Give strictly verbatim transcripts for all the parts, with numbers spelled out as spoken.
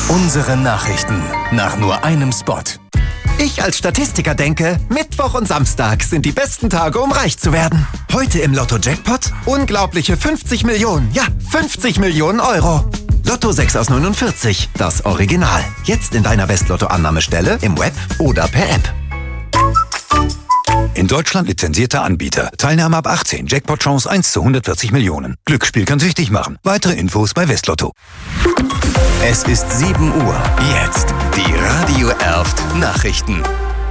Unsere Nachrichten nach nur einem Spot. Ich als Statistiker denke, Mittwoch und Samstag sind die besten Tage, um reich zu werden. Heute im Lotto-Jackpot unglaubliche fünfzig Millionen, ja, fünfzig Millionen Euro. Lotto sechs aus neunundvierzig, das Original. Jetzt in deiner West-Lotto-Annahmestelle, im Web oder per App. In Deutschland lizenzierter Anbieter. Teilnahme ab achtzehn. Jackpot-Chance eins zu hundertvierzig Millionen. Glücksspiel kann süchtig machen. Weitere Infos bei Westlotto. Es ist sieben Uhr. Jetzt die Radio Erft Nachrichten.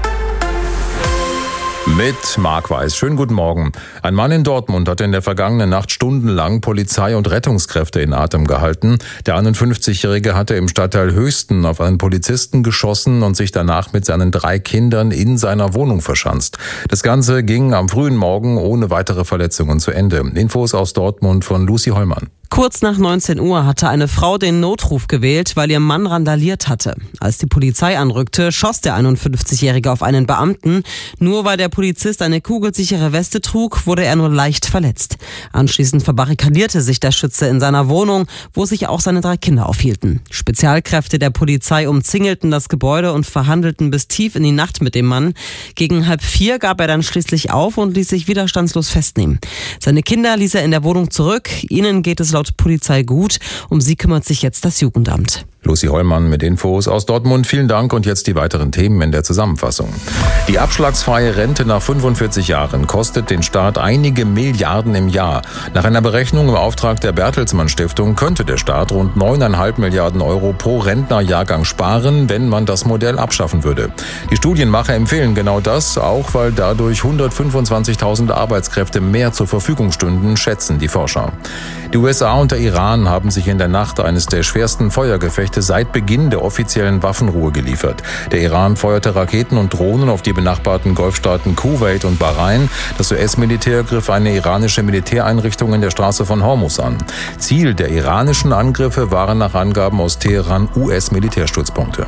Mit Marc Weiß. Schönen guten Morgen. Ein Mann in Dortmund hat in der vergangenen Nacht stundenlang Polizei und Rettungskräfte in Atem gehalten. Der einundfünfzigjährige hatte im Stadtteil Höchsten auf einen Polizisten geschossen und sich danach mit seinen drei Kindern in seiner Wohnung verschanzt. Das Ganze ging am frühen Morgen ohne weitere Verletzungen zu Ende. Infos aus Dortmund von Lucy Hollmann. Kurz nach neunzehn Uhr hatte eine Frau den Notruf gewählt, weil ihr Mann randaliert hatte. Als die Polizei anrückte, schoss der einundfünfzigjährige auf einen Beamten. Nur weil der Polizist eine kugelsichere Weste trug, wurde er nur leicht verletzt. Anschließend verbarrikadierte sich der Schütze in seiner Wohnung, wo sich auch seine drei Kinder aufhielten. Spezialkräfte der Polizei umzingelten das Gebäude und verhandelten bis tief in die Nacht mit dem Mann. Gegen halb vier gab er dann schließlich auf und ließ sich widerstandslos festnehmen. Seine Kinder ließ er in der Wohnung zurück. Ihnen geht es laut Polizei gut. Um sie kümmert sich jetzt das Jugendamt. Lucy Hollmann mit Infos aus Dortmund. Vielen Dank und jetzt die weiteren Themen in der Zusammenfassung. Die abschlagsfreie Rente nach fünfundvierzig Jahren kostet den Staat einige Milliarden im Jahr. Nach einer Berechnung im Auftrag der Bertelsmann Stiftung könnte der Staat rund neuneinhalb Milliarden Euro pro Rentnerjahrgang sparen, wenn man das Modell abschaffen würde. Die Studienmacher empfehlen genau das, auch weil dadurch hundertfünfundzwanzigtausend Arbeitskräfte mehr zur Verfügung stünden, schätzen die Forscher. Die U S A und der Iran haben sich in der Nacht eines der schwersten Feuergefechte seit Beginn der offiziellen Waffenruhe geliefert. Der Iran feuerte Raketen und Drohnen auf die benachbarten Golfstaaten Kuwait und Bahrain. Das U S-Militär griff eine iranische Militäreinrichtung in der Straße von Hormuz an. Ziel der iranischen Angriffe waren nach Angaben aus Teheran U S-Militärstützpunkte.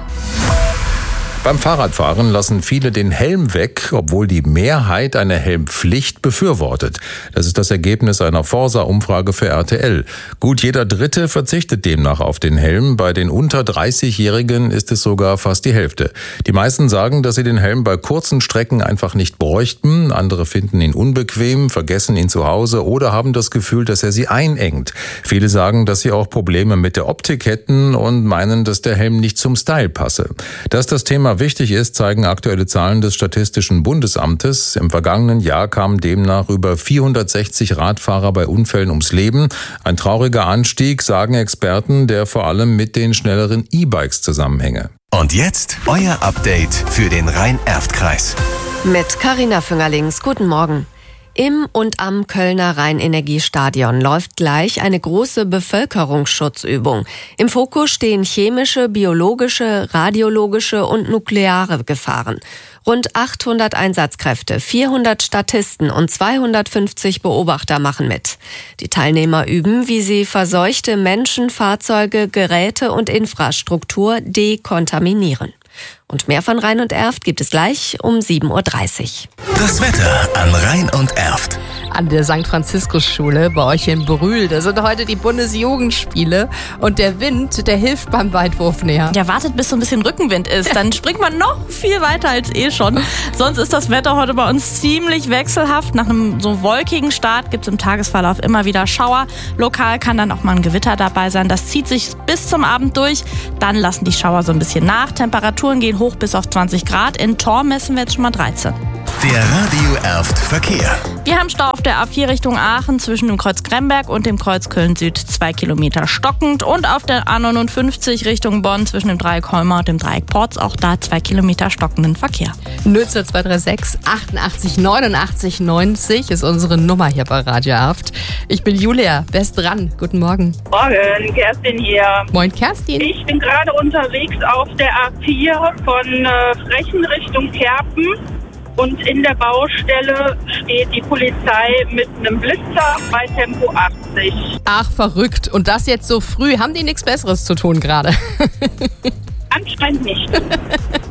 Beim Fahrradfahren lassen viele den Helm weg, obwohl die Mehrheit eine Helmpflicht befürwortet. Das ist das Ergebnis einer Forsa-Umfrage für R T L. Gut jeder Dritte verzichtet demnach auf den Helm. Bei den unter dreißigjährigen ist es sogar fast die Hälfte. Die meisten sagen, dass sie den Helm bei kurzen Strecken einfach nicht bräuchten. Andere finden ihn unbequem, vergessen ihn zu Hause oder haben das Gefühl, dass er sie einengt. Viele sagen, dass sie auch Probleme mit der Optik hätten und meinen, dass der Helm nicht zum Style passe. Dass das Thema wichtig ist, zeigen aktuelle Zahlen des Statistischen Bundesamtes. Im vergangenen Jahr kamen demnach über vierhundertsechzig Radfahrer bei Unfällen ums Leben. Ein trauriger Anstieg, sagen Experten, der vor allem mit den schnelleren E-Bikes zusammenhänge. Und jetzt euer Update für den Rhein-Erft-Kreis. Mit Carina Füngerlings. Guten Morgen. Im und am Kölner Rhein-Energiestadion läuft gleich eine große Bevölkerungsschutzübung. Im Fokus stehen chemische, biologische, radiologische und nukleare Gefahren. Rund achthundert Einsatzkräfte, vierhundert Statisten und zweihundertfünfzig Beobachter machen mit. Die Teilnehmer üben, wie sie verseuchte Menschen, Fahrzeuge, Geräte und Infrastruktur dekontaminieren. Und mehr von Rhein und Erft gibt es gleich um sieben Uhr dreißig. Das Wetter an Rhein und Erft. An der Sankt Franziskus-Schule bei euch in Brühl. Da sind heute die Bundesjugendspiele und der Wind, der hilft beim Weitwurf näher. Ja, wartet, bis so ein bisschen Rückenwind ist. Dann springt man noch viel weiter als eh schon. Sonst ist das Wetter heute bei uns ziemlich wechselhaft. Nach einem so wolkigen Start gibt es im Tagesverlauf immer wieder Schauer. Lokal kann dann auch mal ein Gewitter dabei sein. Das zieht sich bis zum Abend durch. Dann lassen die Schauer so ein bisschen nach. Temperaturen gehen hoch bis auf zwanzig Grad. In Thorn messen wir jetzt schon mal dreizehn. Der Radio Erft Verkehr. Wir haben Stau auf der A vier Richtung Aachen zwischen dem Kreuz Gremberg und dem Kreuz Köln-Süd, zwei Kilometer stockend. Und auf der A neunundfünfzig Richtung Bonn zwischen dem Dreieck Holmer und dem Dreieck Porz, auch da zwei Kilometer stockenden Verkehr. null zwei drei sechs achtundachtzig neunundachtzig neunzig ist unsere Nummer hier bei Radio Erft. Ich bin Julia, best dran. Guten Morgen. Morgen, Kerstin hier. Moin, Kerstin. Ich bin gerade unterwegs auf der A vier von äh, Frechen Richtung Kerpen. Und in der Baustelle steht die Polizei mit einem Blitzer bei Tempo achtzig. Ach, verrückt. Und das jetzt so früh. Haben die nichts Besseres zu tun gerade? Anscheinend nicht.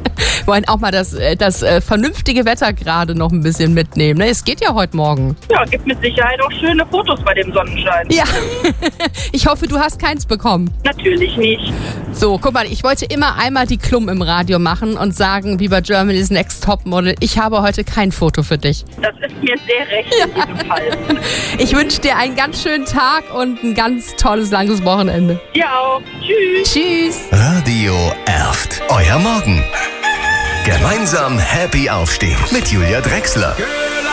wollen auch mal das, das äh, vernünftige Wetter gerade noch ein bisschen mitnehmen. Ne? Es geht ja heute Morgen. Ja, gibt mit Sicherheit auch schöne Fotos bei dem Sonnenschein. Ja, ich hoffe, du hast keins bekommen. Natürlich nicht. So, guck mal, ich wollte immer einmal die Klum im Radio machen und sagen, wie bei Germany's Next Topmodel, ich habe heute kein Foto für dich. Das ist mir sehr recht in diesem Fall. Ich wünsche dir einen ganz schönen Tag und ein ganz tolles, langes Wochenende. Ja auch. Tschüss. Tschüss. Radio Erft. Euer Morgen. Gemeinsam happy aufstehen mit Julia Drechsler.